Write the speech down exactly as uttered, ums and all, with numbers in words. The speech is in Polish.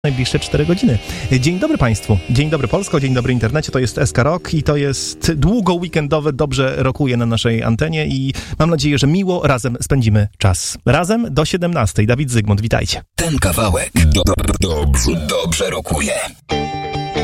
Najbliższe cztery godziny. Dzień dobry Państwu, dzień dobry Polsko, dzień dobry internecie, to jest S K Rock i to jest długo weekendowe, dobrze rokuje na naszej antenie i mam nadzieję, że miło razem spędzimy czas. Razem do siedemnastej. Dawid Zygmunt, witajcie. Ten kawałek do, do, dobrze, dobrze rokuje.